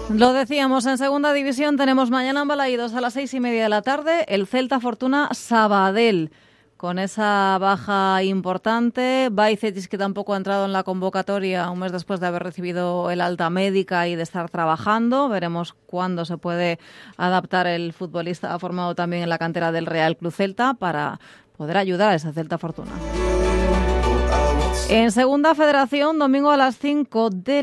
Lo decíamos, en segunda división tenemos mañana en Balaídos a las 6:30 de la tarde el Celta Fortuna Sabadell. Con esa baja importante, Bajcetic, que tampoco ha entrado en la convocatoria un mes después de haber recibido el alta médica y de estar trabajando. Veremos cuándo se puede adaptar el futbolista formado también en la cantera del Real Club Celta para poder ayudar a ese Celta Fortuna. En segunda federación, domingo a las 5 de